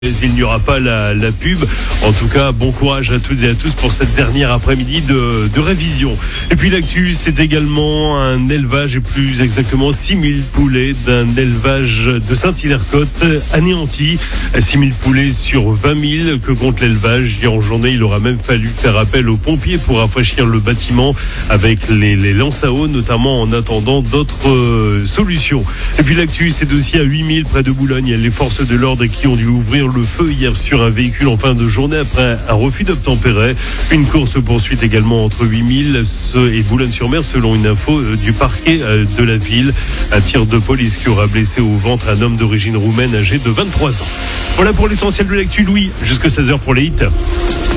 Il n'y aura pas la pub. En tout cas, bon courage à toutes et à tous pour cette dernière après-midi de révision. Et puis l'actu, c'est également un élevage, et plus exactement 6000 poulets d'un élevage de Saint-Hilaire-Côte anéanti. 6000 poulets sur 20 000 que compte l'élevage. Hier en journée, il aura même fallu faire appel aux pompiers pour rafraîchir le bâtiment avec les lances à eau, notamment en attendant d'autres solutions. Et puis l'actu, c'est aussi à 8000 près de Boulogne. Les forces de l'ordre qui ont dû ouvrir le feu hier sur un véhicule en fin de journée après un refus d'obtempérer. Une course poursuite également entre 8000 et Boulogne-sur-Mer selon une info du parquet de la ville. Un tir de police qui aura blessé au ventre un homme d'origine roumaine âgé de 23 ans. Voilà pour l'essentiel de l'actu, Louis. Jusqu'à 16h pour les hits.